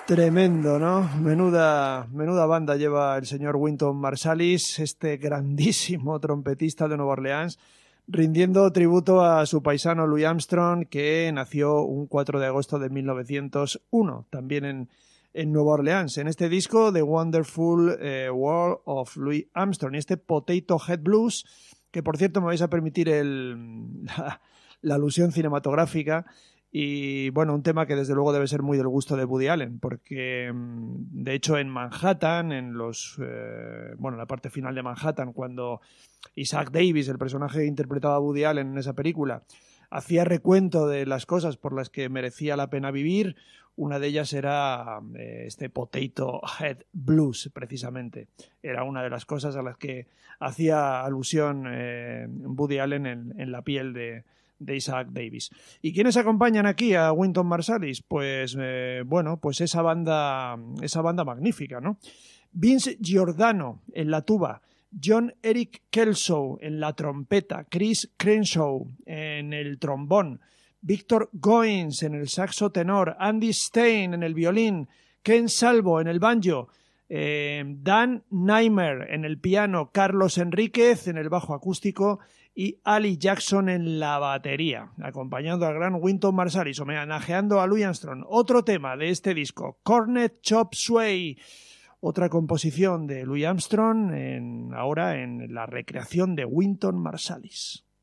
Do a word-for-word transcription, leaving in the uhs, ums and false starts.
Tremendo, ¿no? Menuda, menuda banda lleva el señor Wynton Marsalis, este grandísimo trompetista de Nueva Orleans, rindiendo tributo a su paisano Louis Armstrong, que nació un cuatro de agosto de mil novecientos uno, también en, en Nueva Orleans. En este disco, The Wonderful eh, World of Louis Armstrong, y este Potato Head Blues, que por cierto me vais a permitir el, la, la alusión cinematográfica. Y bueno, un tema que desde luego debe ser muy del gusto de Woody Allen, porque de hecho en Manhattan, en los eh, bueno, en la parte final de Manhattan, cuando Isaac Davis, el personaje que interpretaba a Woody Allen en esa película, hacía recuento de las cosas por las que merecía la pena vivir, una de ellas era eh, este Potato Head Blues, precisamente. Era una de las cosas a las que hacía alusión eh, Woody Allen en, en la piel de de Isaac Davis. ¿Y quiénes acompañan aquí a Wynton Marsalis? Pues eh, bueno, pues esa banda, esa banda magnífica, ¿no? Vince Giordano en la tuba, John Eric Kelso en la trompeta, Chris Crenshaw en el trombón, Victor Goins en el saxo tenor, Andy Stein en el violín, Ken Salvo en el banjo, eh, Dan Naimer en el piano, Carlos Enríquez en el bajo acústico y Ali Jackson en la batería, acompañando al gran Wynton Marsalis, homenajeando a Louis Armstrong. Otro tema de este disco, Cornet Chop Suey, otra composición de Louis Armstrong, en, ahora en la recreación de Wynton Marsalis.